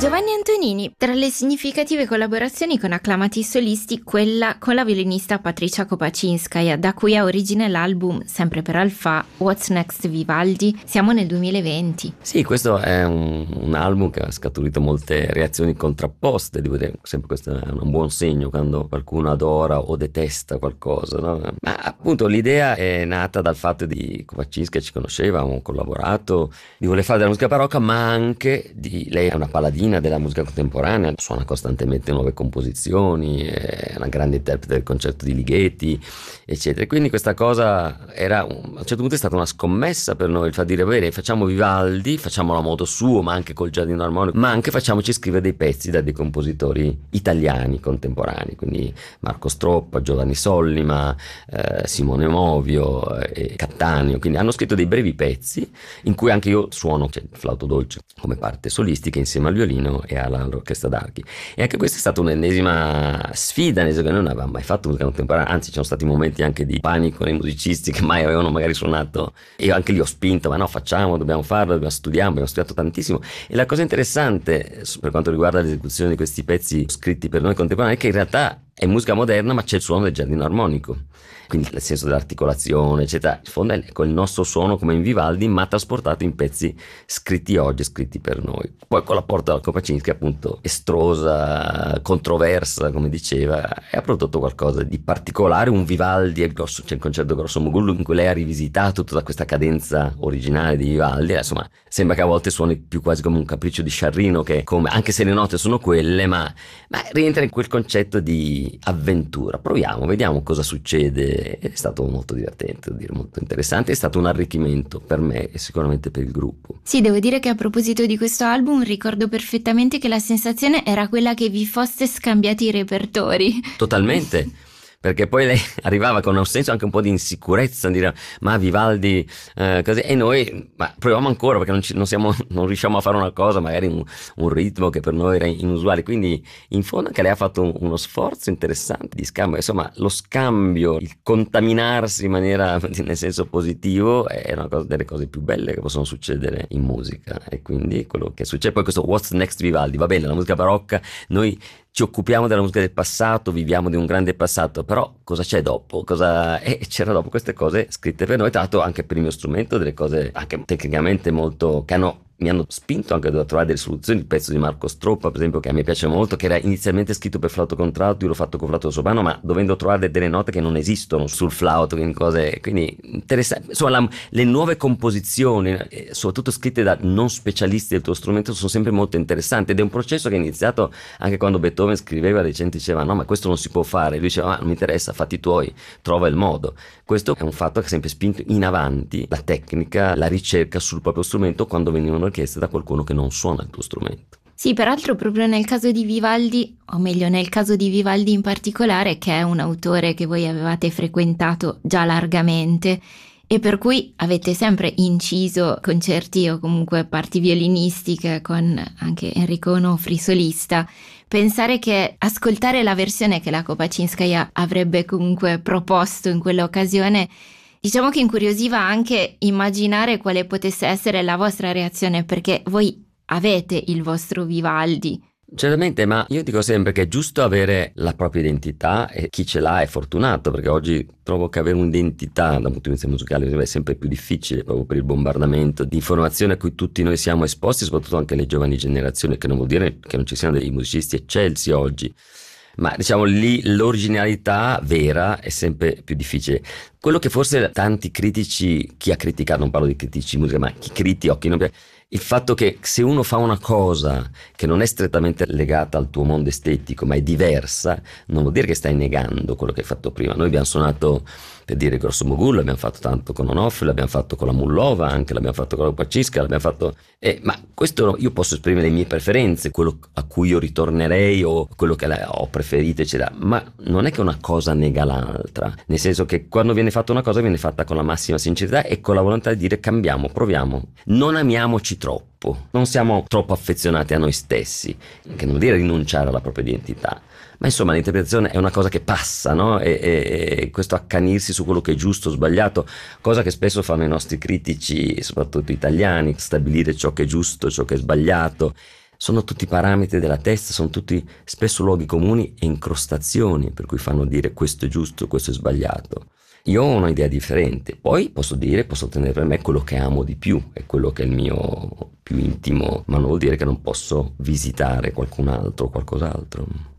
Giovanni Antonini, tra le significative collaborazioni con acclamati solisti, quella con la violinista Patricia Kopaczynskaja, da cui ha origine l'album, sempre per Alpha, What's Next Vivaldi. Siamo nel 2020. Sì, questo è un album che ha scaturito molte reazioni contrapposte, devo dire, sempre questo è un buon segno quando qualcuno adora o detesta qualcosa, no? Ma appunto l'idea è nata dal fatto di Kopaczynskaja, ci conosceva, avevamo collaborato, di voler fare della musica barocca, ma anche di lei è una paladina della musica contemporanea, suona costantemente nuove composizioni, è una grande interprete del concerto di Ligeti, eccetera. Quindi questa cosa era a un certo punto è stata una scommessa per noi, il far dire bene, facciamo Vivaldi, facciamolo a modo suo, ma anche col giardino armonico, ma anche facciamoci scrivere dei pezzi da dei compositori italiani contemporanei, quindi Marco Stroppa, Giovanni Sollima, Simone Movio e Cattaneo, quindi hanno scritto dei brevi pezzi in cui anche io suono, il flauto dolce come parte solistica insieme al violino e all'orchestra d'archi, e anche questa è stata un'ennesima sfida, nel senso che noi non avevamo mai fatto musica contemporanea, anzi ci sono stati momenti anche di panico nei musicisti che mai avevano magari suonato, e io anche li ho spinto, ma no, facciamo, dobbiamo farlo, dobbiamo studiare, abbiamo studiato tantissimo. E la cosa interessante per quanto riguarda l'esecuzione di questi pezzi scritti per noi contemporanei è che in realtà è musica moderna, ma c'è il suono del giardino armonico, quindi nel senso dell'articolazione, eccetera. In fondo è il nostro suono come in Vivaldi, ma trasportato in pezzi scritti oggi, scritti per noi. Poi con l'apporto della Kopaczynskaja, appunto estrosa, controversa, come diceva, e ha prodotto qualcosa di particolare, un Vivaldi, c'è il concerto grosso Mogul in cui lei ha rivisitato tutta questa cadenza originale di Vivaldi, insomma sembra che a volte suoni più quasi come un capriccio di Sciarrino, che come, anche se le note sono quelle, ma rientra in quel concetto di avventura. Proviamo, vediamo cosa succede. È stato molto divertente, devo dire, molto interessante, è stato un arricchimento per me e sicuramente per il gruppo. Sì, devo dire che a proposito di questo album ricordo perfettamente che la sensazione era quella che vi foste scambiati i repertori. Totalmente. Perché poi lei arrivava con un senso anche un po' di insicurezza, dire ma Vivaldi così, e noi proviamo ancora perché non riusciamo a fare una cosa, magari un ritmo che per noi era inusuale, quindi in fondo anche lei ha fatto uno sforzo interessante di scambio, insomma lo scambio, il contaminarsi in maniera nel senso positivo è una cosa delle cose più belle che possono succedere in musica, e quindi quello che succede poi questo What's Next Vivaldi, va bene, la musica barocca, noi ci occupiamo della musica del passato, viviamo di un grande passato, però cosa c'è dopo? C'era dopo queste cose scritte per noi, tra l'altro anche per il mio strumento, delle cose anche tecnicamente molto, mi hanno spinto anche a trovare delle soluzioni. Il pezzo di Marco Stroppa, per esempio, che a me piace molto, che era inizialmente scritto per flauto contralto, io l'ho fatto con flauto soprano, ma dovendo trovare delle note che non esistono sul flauto, quindi interessante. Insomma, le nuove composizioni, soprattutto scritte da non specialisti del tuo strumento, sono sempre molto interessanti, ed è un processo che è iniziato anche quando Beethoven scriveva, la gente diceva no, ma questo non si può fare, lui diceva non mi interessa, fatti tuoi, trova il modo. Questo è un fatto che ha sempre spinto in avanti la tecnica, la ricerca sul proprio strumento quando venivano richieste da qualcuno che non suona il tuo strumento. Sì, peraltro proprio nel caso di Vivaldi, o meglio nel caso di Vivaldi in particolare, che è un autore che voi avevate frequentato già largamente e per cui avete sempre inciso concerti o comunque parti violinistiche con anche Enrico Onofri solista, pensare che ascoltare la versione che la Kopaczynskaja avrebbe comunque proposto in quell'occasione, diciamo che incuriosiva anche immaginare quale potesse essere la vostra reazione, perché voi avete il vostro Vivaldi. Certamente, ma io dico sempre che è giusto avere la propria identità, e chi ce l'ha è fortunato, perché oggi trovo che avere un'identità dal punto di vista musicale è sempre più difficile, proprio per il bombardamento di informazioni a cui tutti noi siamo esposti, soprattutto anche le giovani generazioni, che non vuol dire che non ci siano dei musicisti eccelsi oggi. Ma diciamo lì l'originalità vera è sempre più difficile. Quello che forse tanti critici, chi ha criticato, non parlo di critici musica, ma chi critica, il fatto che se uno fa una cosa che non è strettamente legata al tuo mondo estetico, ma è diversa, non vuol dire che stai negando quello che hai fatto prima. Noi abbiamo suonato, per dire, Grosso Mogul, l'abbiamo fatto tanto con Onofre, l'abbiamo fatto con la Mullova, anche l'abbiamo fatto con la Kopaczynskaja, l'abbiamo fatto... ma questo io posso esprimere le mie preferenze, quello a cui io ritornerei o quello che ho preferito, eccetera, ma non è che una cosa nega l'altra, nel senso che quando viene fatta una cosa viene fatta con la massima sincerità e con la volontà di dire cambiamo, proviamo, non amiamoci troppo, non siamo troppo affezionati a noi stessi, che non vuol dire rinunciare alla propria identità. Ma insomma l'interpretazione è una cosa che passa, no? E questo accanirsi su quello che è giusto o sbagliato, cosa che spesso fanno i nostri critici, soprattutto italiani, stabilire ciò che è giusto, ciò che è sbagliato. sono tutti parametri della testa, sono tutti spesso luoghi comuni e incrostazioni per cui fanno dire questo è giusto, questo è sbagliato. Io ho un'idea differente, poi posso tenere per me quello che amo di più, è quello che è il mio più intimo, ma non vuol dire che non posso visitare qualcun altro o qualcos'altro.